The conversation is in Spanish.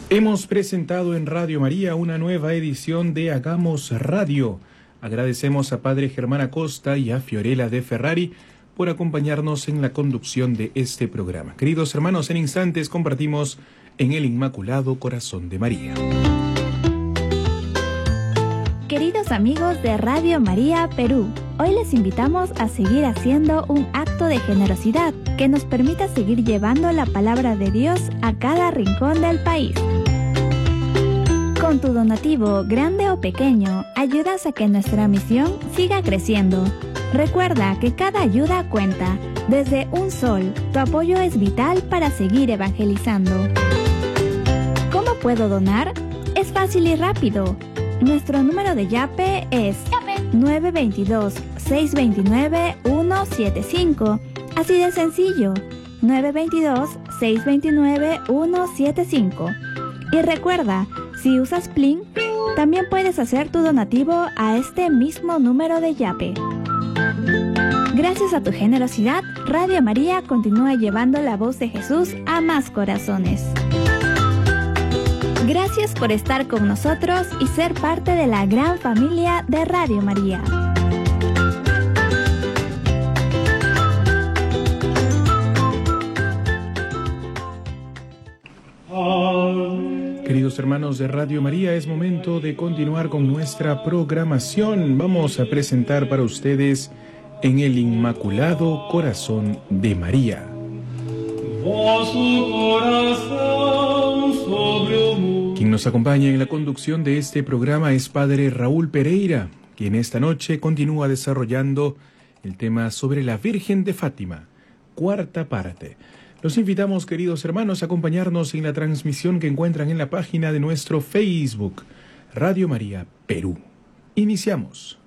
Hemos presentado en Radio María una nueva edición de Hagamos Radio. Agradecemos a Padre Germán Acosta y a Fiorella de Ferrari por acompañarnos en la conducción de este programa. Queridos hermanos, en instantes compartimos en el Inmaculado Corazón de María. Queridos amigos de Radio María Perú, hoy les invitamos a seguir haciendo un acto de generosidad que nos permita seguir llevando la palabra de Dios a cada rincón del país. Con tu donativo, grande o pequeño, ayudas a que nuestra misión siga creciendo. Recuerda que cada ayuda cuenta. Desde un sol, tu apoyo es vital para seguir evangelizando. ¿Cómo puedo donar? Es fácil y rápido. Nuestro número de Yape es 922-629-175. Así de sencillo, 922-629-175. Y recuerda, si usas Plin, también puedes hacer tu donativo a este mismo número de Yape. Gracias a tu generosidad, Radio María continúa llevando la voz de Jesús a más corazones. Gracias por estar con nosotros y ser parte de la gran familia de Radio María. Queridos hermanos de Radio María, es momento de continuar con nuestra programación. Vamos a presentar para ustedes en el Inmaculado Corazón de María. Quien nos acompaña en la conducción de este programa es Padre Raúl Pereira, quien esta noche continúa desarrollando el tema sobre la Virgen de Fátima, cuarta parte. Los invitamos, queridos hermanos, a acompañarnos en la transmisión que encuentran en la página de nuestro Facebook, Radio María Perú. Iniciamos.